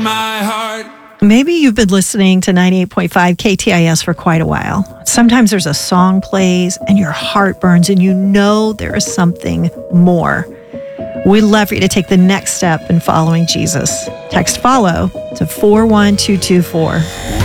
my heart. Maybe you've been listening to 98.5 KTIS for quite a while. Sometimes there's a song plays and your heart burns and you know there is something more. We'd love for you to take the next step in following Jesus. Text FOLLOW to 41224.